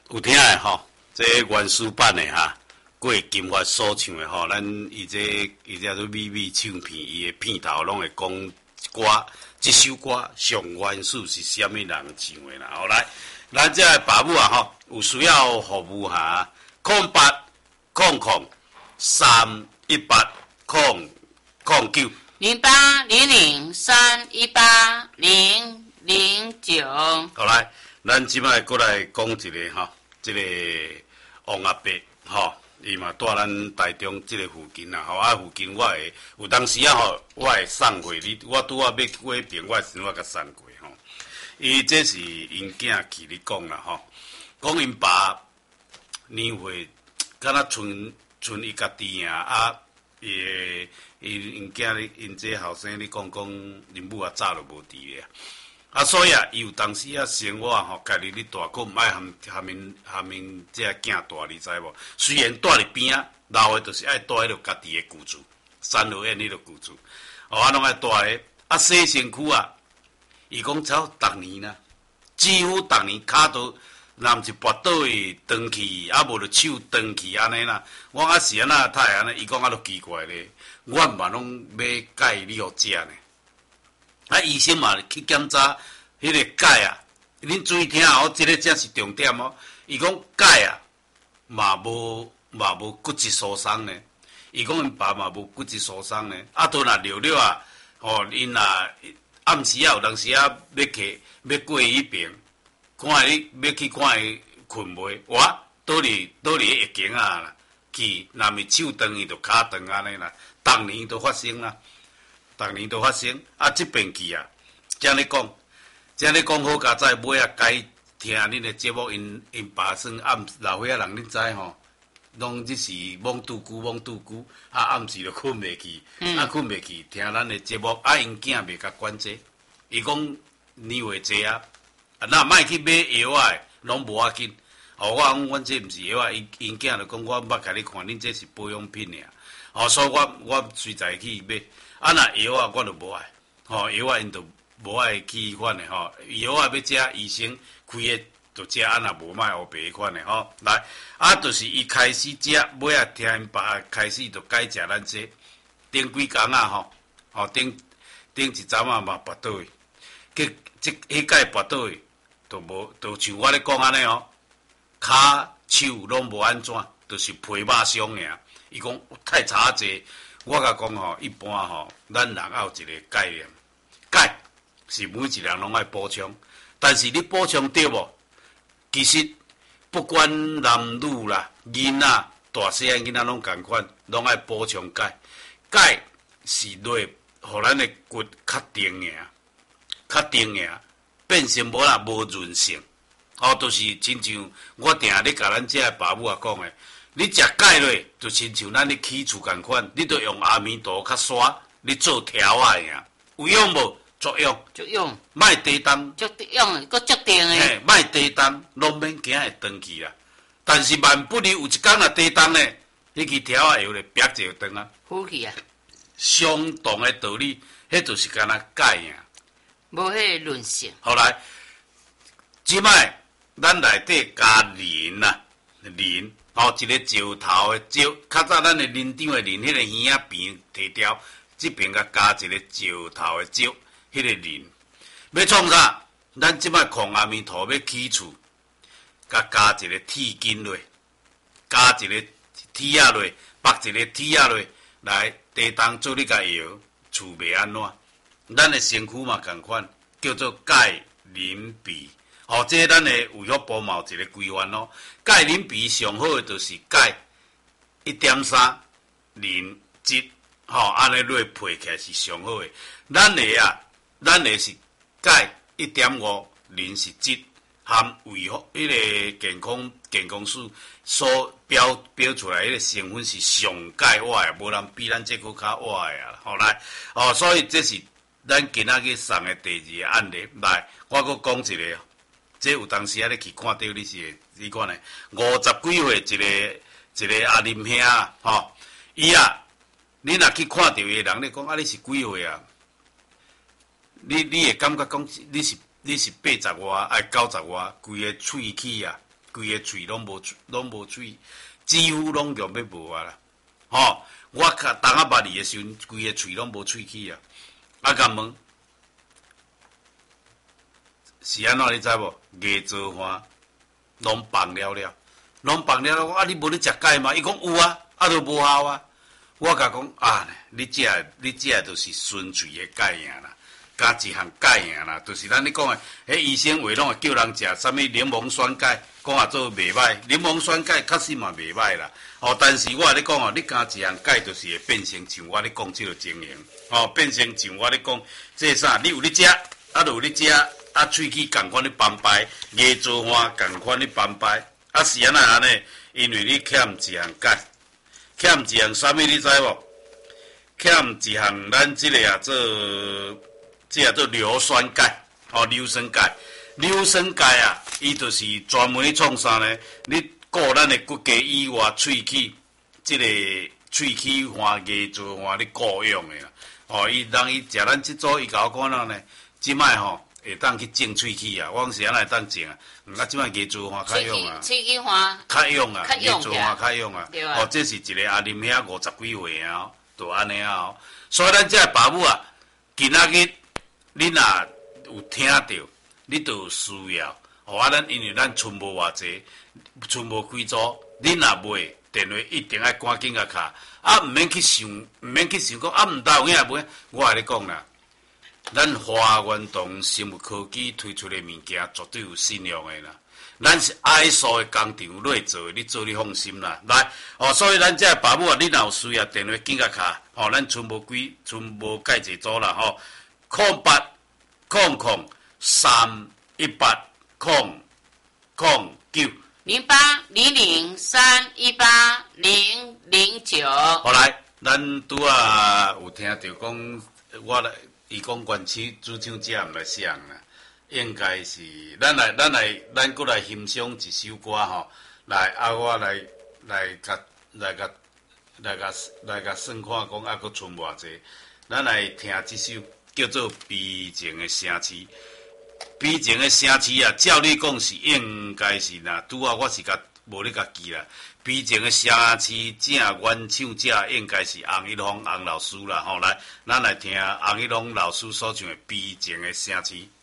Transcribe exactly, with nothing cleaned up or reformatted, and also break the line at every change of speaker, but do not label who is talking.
有听诶吼，这原始版诶哈，过金发所唱诶吼，咱伊这伊这做秘密唱片，伊诶片头拢会讲歌，这首歌上原始是虾米人唱诶啦？后来，咱这爸母啊吼，有需要服务哈，空八空空三一八空空九
零八零零三一八零零九。
好来，咱即摆过来讲一个吼。这个王阿伯，吼，伊嘛住咱台中这个附近啦，吼啊附近我会有当时啊吼，我会送过你，我拄啊要过边，我先我甲送过吼。伊这是因囝去咧讲啦，吼，讲因爸年岁敢若剩剩伊家己啊，啊，伊伊因囝咧，因这后生咧讲讲，因母啊早就无伫咧。啊，所以啊，伊有当时啊，生活吼，家己咧大，佫毋爱含含因含因这囝大，你知无？虽然住伫边啊，老诶就是爱住迄落家己诶居住，三合院迄落居住，哦，啊，拢爱住咧。啊，洗身躯啊，伊讲超逐年啦，几乎逐年骹都，若毋是跋倒去断去，啊，无就手断去安尼啦。我啊是安那太安尼，伊讲啊，都奇怪咧，我嘛拢要解你互食呢。啊，医生嘛去检查迄个钙啊，恁注意听哦，这个才是重点哦。伊讲钙啊，嘛无嘛无骨质疏松呢。伊讲因爸嘛无骨质疏松呢。啊，都若了了啊，哦，因若暗时啊，有当时啊，要去要过伊边，看伊要去看伊困袂，哇，倒伫倒伫疫情啊啦，去，若咪手断伊就骹断安尼啦，逐年都发生啦。逐年都发生，啊！即边去啊，正咧讲，正咧讲好佳哉，尾啊该听恁的节目，因因爸算暗老岁仔人，恁知吼，拢即是懵拄久懵拄久，啊暗时就困袂去，嗯、啊困袂去，听咱的节目，啊因囝袂甲管这，伊讲年岁济啊，啊那莫去买药啊，拢无要紧。哦，我讲阮这毋是药啊，因因囝就讲我捌甲你看，恁这是保养品尔，哦，所以我我随在去买。啊，若药啊，我就无爱，吼药啊，因就无爱去款的吼。药啊，要食医生开的就食，啊，若无卖黑白款的吼。来，啊，就是伊开始食，尾啊听因爸开始就改食咱这，顶几工啊吼，吼顶顶一阵啊嘛跋倒去，去即迄届跋倒去，就无就像我咧讲安尼哦，骹手拢无安怎，就是皮肉伤尔。伊讲太差济。我甲讲吼，一般吼，咱人也有一个概念，钙是每一个人拢爱补充，但是你补充对无？其实不管男女啦、囡仔、大细汉囡仔拢共款，拢爱补充钙。钙是对，互咱的骨较定硬，较定硬，变成无啦无韧性。哦，就是亲像我定咧甲咱遮爸母啊讲的。你食钙类，就亲像咱咧起厝共款，你着用阿弥陀较刷，你做条啊呀，有用无？作用，
作用，
莫低重，
作用，搁足定诶。
嘿，莫低重，拢免惊会断去啦。但是万不离有一工若低重呢，迄支条啊药咧，壁就断啊。
浮去啊。
相同诶道理，迄就是干那钙呀。
无迄个韧性。
后来，即摆咱内底加磷啊，磷。哦，一个石头的石，较早咱的林场的林，迄、那个耳仔边摕掉，这边甲加一个石头的石，迄、那个林。要创啥？咱即摆狂阿弥陀要起厝，甲加一个铁筋落，加一个铁仔落，绑一个铁仔落，来地当做你甲摇，厝袂安怎？咱的身躯嘛共款，叫做钙磷镁。哦，这咱的卫福部嘛有一个规范咯。钙磷镁上好的就是钙一点三，磷酯，吼、哦，安尼落配起来是上好的。咱的啊，咱的是钙一点五，磷是酯，含卫福迄个健康健康署所标标出来迄个成分是上钙活的，无人比咱这个较活的啊。好来，哦，所以这是咱今仔日送的第二个案例。来，我搁讲一个。这有当时啊，你去看到你是，你看咧，五十几岁一个一个阿林兄啊，吼，伊啊，你若去看到伊人，你讲啊，你是几岁啊？你你会感觉讲你是你是八十外，还九十外，规个喙齿啊， 规个喙拢无拢无喙，几乎拢用要无啊啦。吼、哦，我较当啊捌你的时阵，规个喙拢无喙齿啊。啊，甲问是安怎你知无？牙做花拢放了了，拢放了了。我啊，你无咧食钙吗？伊讲有啊，啊都无效啊。我甲讲啊，你食你食就是纯粹的钙尔啦。加一项钙尔啦，就是咱咧讲诶，迄医生话拢会叫人食啥物柠檬酸钙，讲啊做袂歹，柠檬酸钙确实嘛袂歹啦。哦，但是我咧讲哦，你加一项钙就是会变成像我咧讲即个情形，哦，变成像我咧讲，即啥？你有咧食，啊，就有咧食，啊，喙齿共款咧斑白，牙做花共款咧斑白，啊是安那安尼？因为你欠一项钙，欠一项啥物你知无？欠一项咱即个啊做。这叫做硫酸钙，哦，硫酸钙，硫酸钙啊，伊就是专门创啥呢？你顾咱的骨骼以外，喙齿，这个喙齿花、牙做花，你顾用的啦。哦，伊当伊食咱即组，伊甲我讲呾呢，即摆吼会当去种喙齿啊，我讲是安那会当种啊？啊，即摆牙做花较用啊，
喙齿花
较用啊，牙做花较用啊。
哦，
这是一个阿林遐五十几岁啊，就安尼啊。所以咱这爸母啊，今仔日。你若有听到，你就有需要。哦，啊，咱因为咱剩无偌济，剩无几组，你若买电话一定要赶紧甲卡。啊，毋免去想，毋免去想讲啊，毋大有影买。我甲你讲啦，咱华源堂生物科技推出的物件绝对有信用的啦。咱是 I S O 的工厂落做的，你做你放心啦。来，哦，所以咱这爸母啊，你若有需要电话紧甲卡。哦，咱剩无几，剩无介济组啦，吼、哦。空八空空三一八空空九
零八零零三一八零零九。
好来，咱拄啊有听到讲，我来伊讲原曲主唱者毋来想啦，应该是咱来咱来咱过来欣赏一首歌吼，来啊我来来甲来甲来甲来甲算看讲啊佫剩偌济，咱来听即首。叫做悲情的城市，悲情的城市啊，照你讲是应该是啦。拄啊，我是甲无咧甲记啦。悲情的城市正原唱者应该是洪一峰洪老师啦。吼，来，咱来听洪一峰老师所唱的《悲情的城市》。